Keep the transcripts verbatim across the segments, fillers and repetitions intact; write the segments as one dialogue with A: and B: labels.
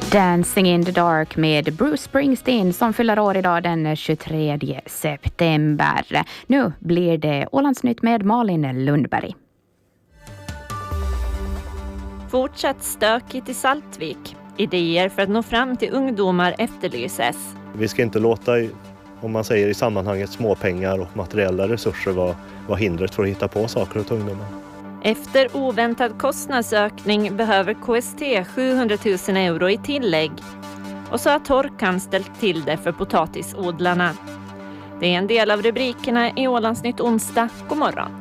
A: Dancing in the Dark med Bruce Springsteen som fyller år idag den tjugotredje september. Nu blir det Ålandsnytt med Malin Lundberg.
B: Fortsatt stökigt i Saltvik. Idéer för att nå fram till ungdomar efterlyses.
C: Vi ska inte låta, om man säger i sammanhanget, småpengar och materiella resurser vara, vara hindret för att hitta på saker åt ungdomar.
B: Efter oväntad kostnadsökning behöver K S T sjuhundratusen euro i tillägg. Och så har torkan ställt till det för potatisodlarna. Det är en del av rubrikerna i Ålandsnytt onsdag. God morgon.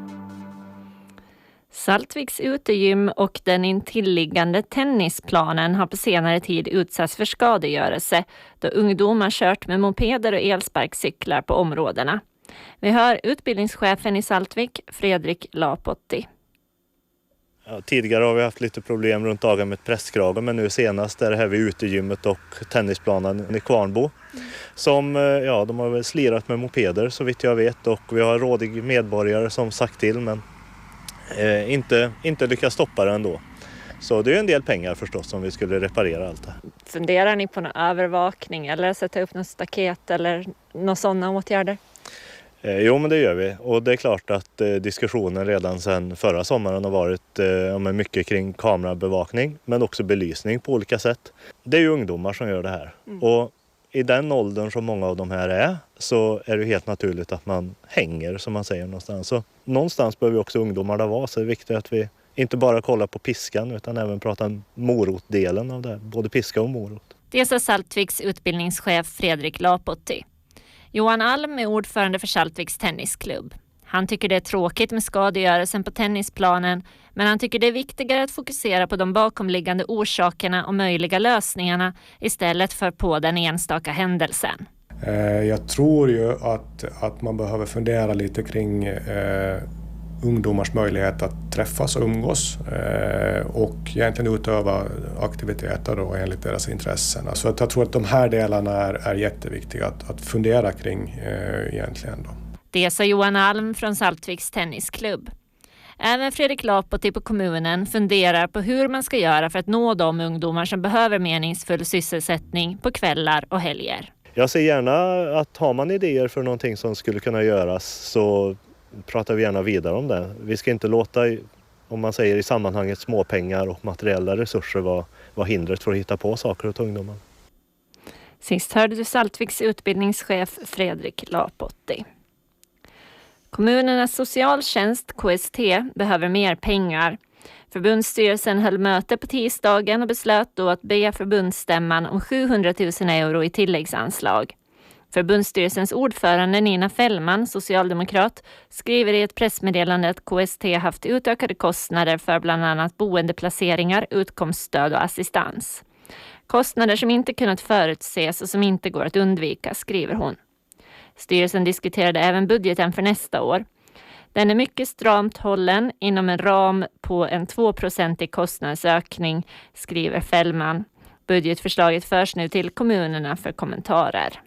B: Saltviks utegym och den intilliggande tennisplanen har på senare tid utsatts för skadegörelse då ungdomar kört med mopeder och elsparkcyklar på områdena. Vi hör utbildningschefen i Saltvik, Fredrik Lapotti.
C: Ja, tidigare har vi haft lite problem runt dagen med presskragen, men nu senast är det här vid utegymmet och tennisplanen i Kvarnbo. Som, ja, de har väl slirat med mopeder så vitt jag vet, och vi har rådig medborgare som sagt till, men eh, inte, inte lyckas stoppa det ändå. Så det är en del pengar förstås om vi skulle reparera allt det.
B: Funderar ni på någon övervakning eller sätta upp något staket eller några sådana åtgärder?
C: Eh, jo, men det gör vi. Och det är klart att eh, diskussionen redan sedan förra sommaren har varit eh, mycket kring kamerabevakning, men också belysning på olika sätt. Det är ju ungdomar som gör det här. Mm. Och i den åldern som många av de här är, så är det helt naturligt att man hänger, som man säger, någonstans. Så någonstans behöver också ungdomarna vara, så det är viktigt att vi inte bara kollar på piskan utan även pratar morotdelen av det här, både piska och morot.
B: Det sa Saltviks utbildningschef Fredrik Lapotti. Johan Alm är ordförande för Saltviks tennisklubb. Han tycker det är tråkigt med skadegörelsen på tennisplanen, men han tycker det är viktigare att fokusera på de bakomliggande orsakerna och möjliga lösningarna istället för på den enstaka händelsen.
D: Jag tror ju att, att man behöver fundera lite kring eh, ungdomars möjlighet att träffas och umgås eh, och egentligen utöva aktiviteter då enligt deras intressen. Så jag tror att de här delarna är, är jätteviktiga att, att fundera kring eh, egentligen då.
B: Det sa Johan Alm från Saltviks tennisklubb. Även Fredrik Lapotti på kommunen funderar på hur man ska göra för att nå de ungdomar som behöver meningsfull sysselsättning på kvällar och helger.
C: Jag ser gärna att har man idéer för någonting som skulle kunna göras, så pratar vi gärna vidare om det. Vi ska inte låta, om man säger i sammanhanget, småpengar och materiella resurser vara, vara hindret för att hitta på saker åt ungdomar.
B: Sist hörde du Saltviks utbildningschef Fredrik Lapotti. Kommunernas socialtjänst K S T behöver mer pengar. Förbundsstyrelsen höll möte på tisdagen och beslöt då att be förbundsstämman om sjuhundratusen euro i tilläggsanslag. Förbundsstyrelsens ordförande Nina Fällman, socialdemokrat, skriver i ett pressmeddelande att K S T haft utökade kostnader för bland annat boendeplaceringar, utkomststöd och assistans. Kostnader som inte kunnat förutses och som inte går att undvika, skriver hon. Styrelsen diskuterade även budgeten för nästa år. Den är mycket stramt hållen inom en ram på en två procent i kostnadsökning, skriver Fällman. Budgetförslaget förs nu till kommunerna för kommentarer.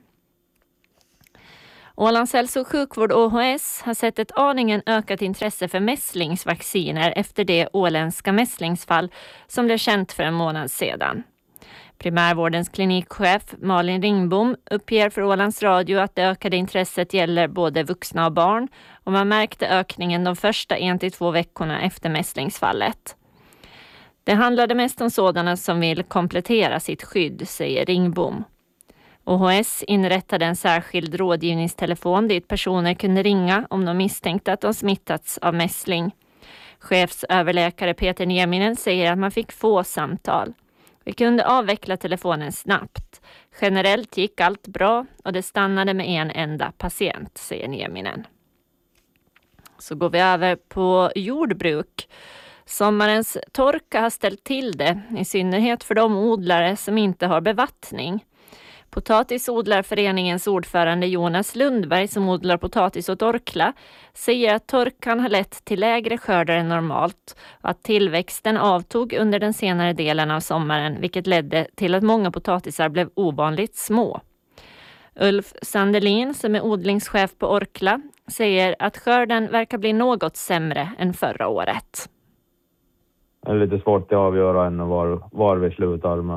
B: Ålands hälso- och sjukvård Å H S har sett ett aningen ökat intresse för mässlingsvacciner efter det åländska mässlingsfall som blev känt för en månad sedan. Primärvårdens klinikchef Malin Ringbom uppger för Ålands Radio att det ökade intresset gäller både vuxna och barn, och man märkte ökningen de första en till två veckorna efter mässlingsfallet. Det handlade mest om sådana som vill komplettera sitt skydd, säger Ringbom. Å H S inrättade en särskild rådgivningstelefon dit personer kunde ringa om de misstänkte att de smittats av mässling. Chefsöverläkare Peter Nieminen säger att man fick få samtal. Vi kunde avveckla telefonen snabbt. Generellt gick allt bra och det stannade med en enda patient, säger Nieminen. Så går vi över på jordbruk. Sommarens torka har ställt till det, i synnerhet för de odlare som inte har bevattning. Potatisodlarföreningens ordförande Jonas Lundberg, som odlar potatis åt Orkla, säger att torkan har lett till lägre skördar än normalt och att tillväxten avtog under den senare delen av sommaren, vilket ledde till att många potatisar blev ovanligt små. Ulf Sandelin, som är odlingschef på Orkla, säger att skörden verkar bli något sämre än förra året.
E: Det är lite svårt att avgöra än var, var vi slutar med.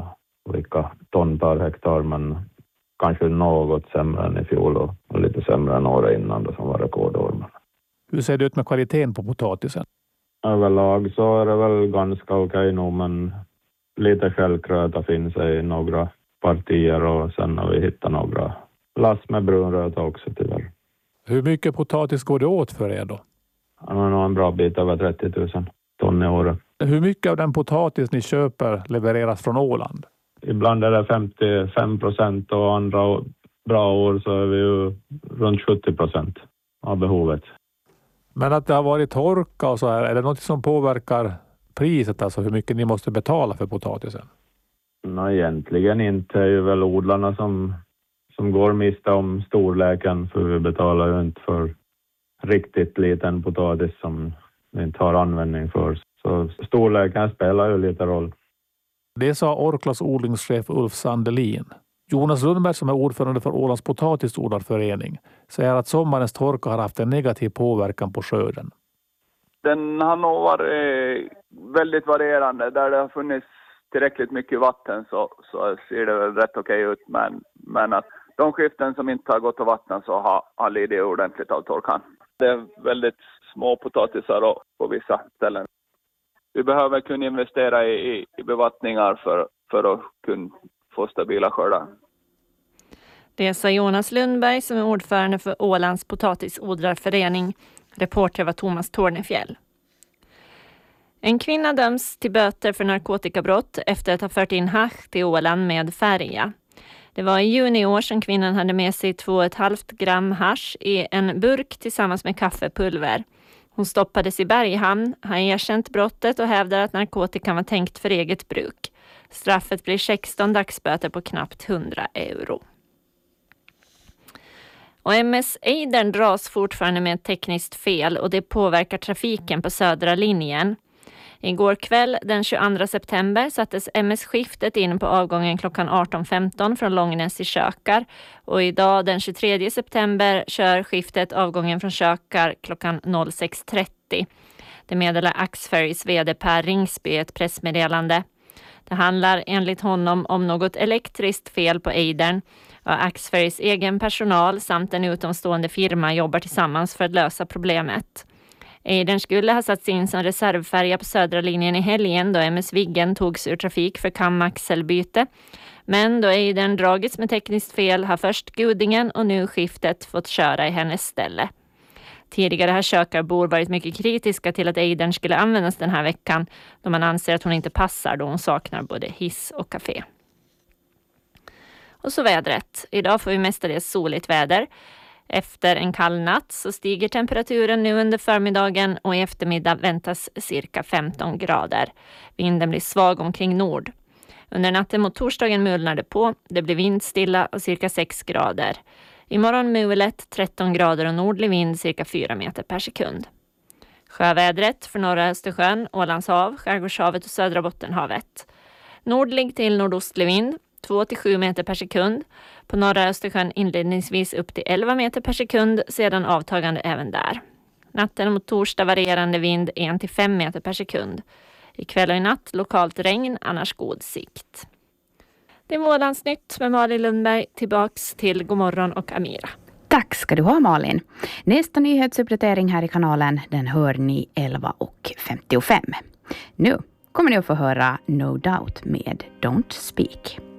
E: lika ton per hektar, men kanske något sämre än i fjol och, och lite sämre än året innan då, som var rekordår.
F: Hur ser det ut med kvaliteten på potatisen?
E: Överlag så är det väl ganska okej nu, men lite självkröta finns i några partier och sen har vi hittat några lass med brunröta också tyvärr.
F: Hur mycket potatis går det åt för er då?
E: Han har nog en bra bit över trettio tusen ton i året.
F: Hur mycket av den potatis ni köper levereras från Åland?
E: Ibland är det femtiofem procent och andra bra år så är vi ju runt sjuttio procent av behovet.
F: Men att det har varit torka och så här, är det något som påverkar priset, alltså hur mycket ni måste betala för potatisen?
E: Nej, egentligen inte. Det är ju väl odlarna som, som går miste om storleken, för vi betalar ju inte för riktigt liten potatis som vi inte har användning för. Så storleken spelar ju lite roll.
F: Det sa Orklas odlingschef Ulf Sandelin. Jonas Lundberg, som är ordförande för Ålands potatisodlarförening, säger att sommarens torka har haft en negativ påverkan på skörden.
G: Den har nog varit väldigt varierande. Där det har funnits tillräckligt mycket vatten så, så ser det väl rätt okej ut. Men, men att de skiften som inte har gått av vatten så har, har lidit ordentligt av torkan. Det är väldigt små potatisar på vissa ställen. Vi behöver kunna investera i, i, i bevattningar för, för att kunna få stabila skördar.
B: Det sa Jonas Lundberg som är ordförande för Ålands potatisodlarförening. Reporter var Thomas Tornefjäll. En kvinna döms till böter för narkotikabrott efter att ha fört in hasch till Åland med färja. Det var i juni i år som kvinnan hade med sig två komma fem gram hasch i en burk tillsammans med kaffepulver. Hon stoppades i Berghamn, har erkänt brottet och hävdar att narkotikan var tänkt för eget bruk. Straffet blir sexton dagsböter på knappt hundra euro. Och M S Eidern dras fortfarande med ett tekniskt fel och det påverkar trafiken på södra linjen. Igår kväll den tjugoandra september sattes M S-skiftet in på avgången klockan arton femton från Långnäs i Kökar. Och idag den tjugotredje september kör skiftet avgången från Kökar klockan sex trettio. Det meddelar Axferrys vd Per Ringsby i ett pressmeddelande. Det handlar enligt honom om något elektriskt fel på Eidern. Och Axferrys egen personal samt en utomstående firma jobbar tillsammans för att lösa problemet. Eidern skulle ha satts in som reservfärja på södra linjen i helgen då M S Viggen togs ur trafik för kamaxelbyte. Men då Eidern dragits med tekniskt fel har först Gudingen och nu skiftet fått köra i hennes ställe. Tidigare har Kökarbor varit mycket kritiska till att Eidern skulle användas den här veckan då man anser att hon inte passar då hon saknar både hiss och café. Och så vädret. Idag får vi mestadels soligt väder. Efter en kall natt så stiger temperaturen nu under förmiddagen och i eftermiddag väntas cirka femton grader. Vinden blir svag omkring nord. Under natten mot torsdagen mulnar det på. Det blir vindstilla och cirka sex grader. Imorgon mulet tretton grader och nordlig vind cirka fyra meter per sekund. Sjövädret för norra Östersjön, Ålands hav, Skärgårdshavet och södra Bottenhavet. Nordlig till nordostlig vind två till sju meter per sekund. På norra Östersjön inledningsvis upp till elva meter per sekund, sedan avtagande även där. Natten mot torsdag varierande vind ett till fem meter per sekund. Ikväll och i natt lokalt regn, annars god sikt. Det är Ålandsnytt med Malin Lundberg. Tillbaks till Godmorgon och Amira.
A: Tack ska du ha, Malin. Nästa nyhetsuppdatering här i kanalen, den hör ni elva och femtiofem. Nu kommer ni att få höra No Doubt med Don't Speak.